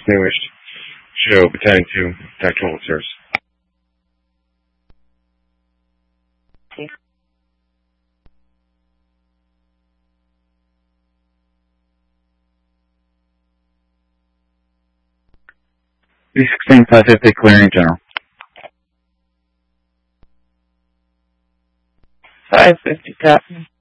distinguished show pertaining to tactile officers. B-16 550 clearing general. 550 Captain.